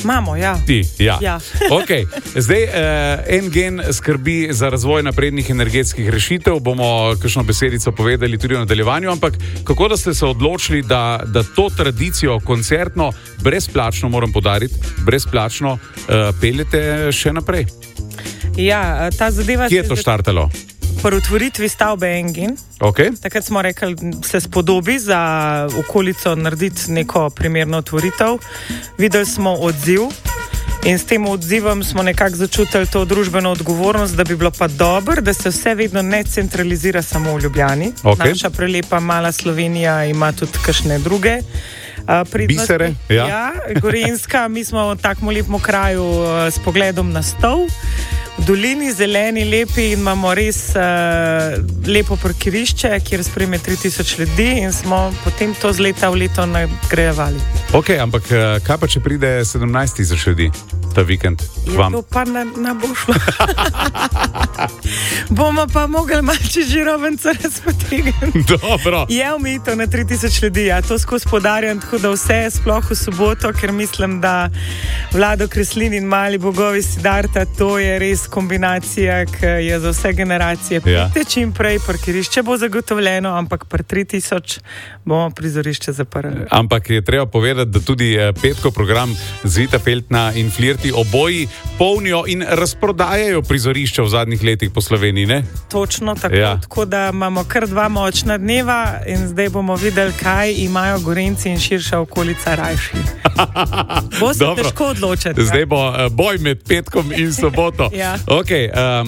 Imamo, ja. Ti, ja. Ja. Okay. Zdaj, NGen skrbi za razvoj naprednih energetskih rešitev. Bomo kakšno besedico povedali tudi v nadaljevanju, ampak kako da ste se odločili, da to tradicijo koncertno, brezplačno, moram poudariti, brezplačno peljete še naprej? Ja, ta zadeva... Kje je to štartalo? Pri otvoritvi stavbe NGen. Okay. Takrat smo rekli, se spodobi za okolico narediti neko primerno otvoritev. Videli smo odziv in s tem odzivom smo nekako začutili to družbeno odgovornost, da bi bilo pa dobro, da se vse vedno ne centralizira samo v Ljubljani. Okay. Naša prelepa mala Slovenija ima tudi kakšne druge bisere. Ja, Gorenjska, mi smo v takem lepem kraju s pogledom na Stol. V dolini, zeleni, lepi in imamo res lepo parkirišče, kjer sprejme 3000 ljudi in smo potem to z leta v leto nagrajevali. Ok, ampak kaj pa, če pride 17 000 ljudi ta vikend k vam? Je to pa ne bo šlo. Bomo pa mogli malce žirovence razpotegniti. Dobro. Je omejitev na 3000 ljudi, ja, to skozi podarjam, tako da vse sploh v soboto, ker mislim, da Vlado Kreslin in Mali bogovi Siddharta, to je res kombinacija, ki je za vse generacije. Pridite čim prej, parkirišče bo zagotovljeno, ampak pri 3000 bomo prizorišče zaprli. Ampak je treba povedati, da tudi petkov program Zvita Feltna in Flirti oboji polnijo in razprodajajo prizorišča v zadnjih letih po Sloveniji, ne? Točno tako, tako da imamo kar 2 močna dneva in zdaj bomo videli, kaj imajo Gorenjci in širša okolica rajši. Bo se težko odločiti. Zdaj bo boj med petkom in soboto. Ja. Okay,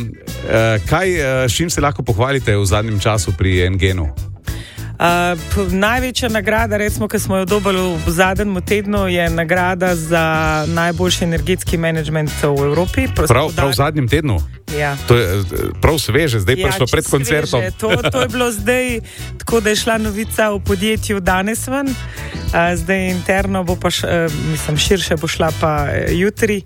s čim se lahko pohvalite v zadnjem času pri NGenu? Največja nagrada, recimo, ki smo jo dobili v zadnjem tednu, je nagrada za najboljši energetski menedžment v Evropi. Prav v zadnjem tednu? Ja. To je prav sveže, zdaj prišlo pred koncertom. To je bilo zdaj, tako da je šla novica v podjetju danes ven, zdaj interno bo pa, širše bo šla pa jutri.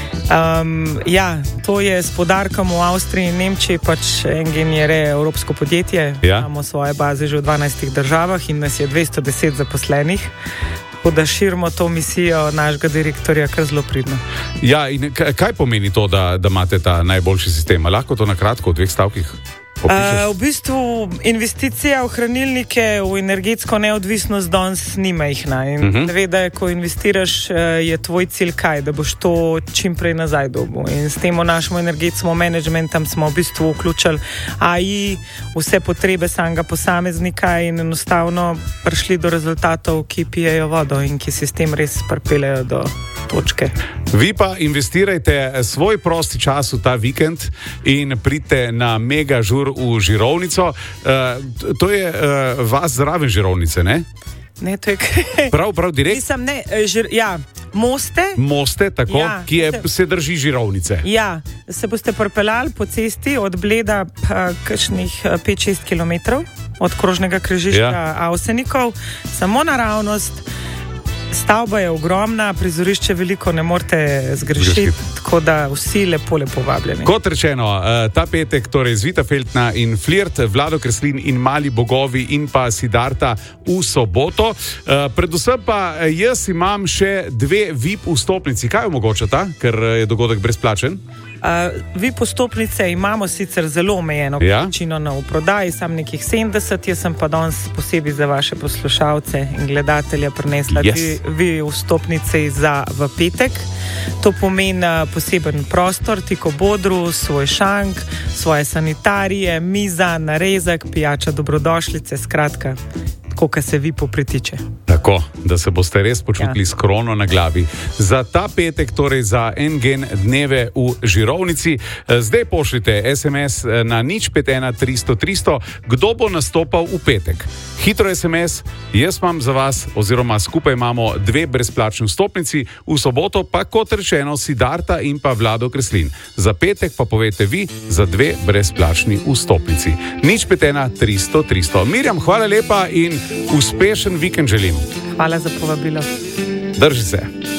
To je s poudarkom v Avstriji in Nemčiji, pač NGen je evropsko podjetje, imamo svoje baze že v 12 državah in nas je 210 zaposlenih. Tako da širimo to misijo našega direktorja kar zelo pridno. Ja, in kaj pomeni to, da imate ta najboljši sistem? Lahko to na kratko v 2 stavkih opišeš? V bistvu investicija v hranilnike, v energetsko neodvisnost danes ni majhna. In da ko investiraš, je tvoj cilj kaj? Da boš to čim prej nazaj dobil. In s tem v našem energetskem menedžmentu smo v bistvu vključili AI, vse potrebe samega posameznika in enostavno prišli do rezultatov, ki pijejo vodo in ki sistem res pripeljejo do točke. Vi pa investirajte svoj prosti čas v ta vikend in pridite na mega žur v Žirovnico. To je vas zraven Žirovnice, ne? Ne, to je kaj. Prav direkt? Mislim, ne, Moste. Moste, tako, ki se drži Žirovnice. Ja, se boste pripeljali po cesti od Bleda kakšnih 5-6 kilometrov od krožnega križišča Avsenikov, samo naravnost. Stavba je ogromna, prizorišče veliko ne morete zgrešiti, tako da vsi lepo vabljeni. Kot rečeno, ta petek, torej Zvita Feltna in Flirt, Vlado Kreslin in Mali bogovi in pa Siddharta v soboto. Predvsem pa jaz imam še 2 VIP vstopnici. Kaj omogočata, ker je dogodek brezplačen? VIP vstopnice imamo sicer zelo omejeno količino na prodaji, sam nekih 70, jaz sem pa danes posebej za vaše poslušalce in gledatelje prinesla 2 vstopnice v petek. To pomeni poseben prostor, tik ob odru, svoj šank, svoje sanitarije, miza, narezek, pijača dobrodošlice, skratka, tako, kar se vi popritiče. Tako, da se boste res počutili s krono na glavi. Za ta petek, torej za NGen dneve v Žirovnici, zdaj pošljite SMS na 051 300 300, kdo bo nastopal v petek. Hitro SMS, jaz imam za vas, oziroma skupaj imamo 2 brezplačni vstopnici, v soboto pa, kot rečeno, Siddharta in pa Vlado Kreslin. Za petek pa povejte vi za 2 brezplačni vstopnici. 051 300 300. Mirjam, hvala lepa in uspešen vikend želim. Hvala za povabilo. Drži se.